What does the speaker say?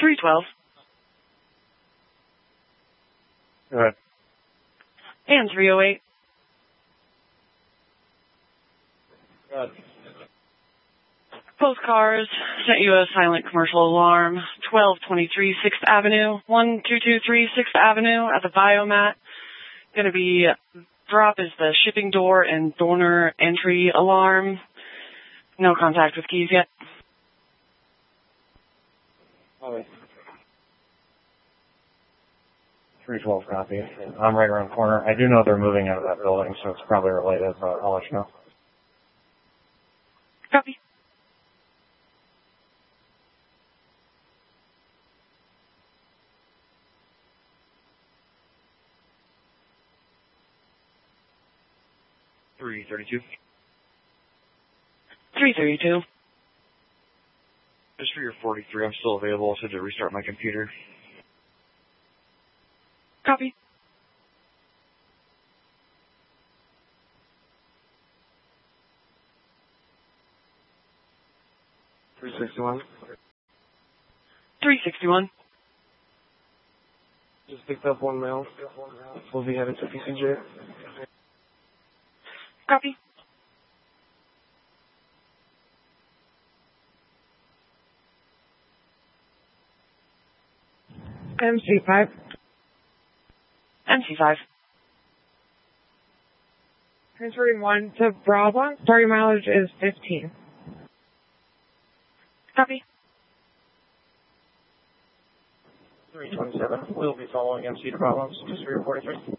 312. Go ahead. And 308. Go ahead. Both cars sent you a silent commercial alarm. 1223 6th Avenue, 1223 6th Avenue at the Biomat. Going to be drop is the shipping door and donor entry alarm. No contact with keys yet. Okay. 312 copy. I'm right around the corner. I do know they're moving out of that building, so it's probably related, but I'll let you know. Copy. $332. 332. Just for your 43, I'm still available, so to restart my computer. Copy. $361. 361. Just picked up one mail. We'll be headed to PCJ. Copy. MC5. MC5. Transferring 1 to Bravo. Starting mileage is 15. Copy. 327. We'll be following MC to Bravo. Just for your 43.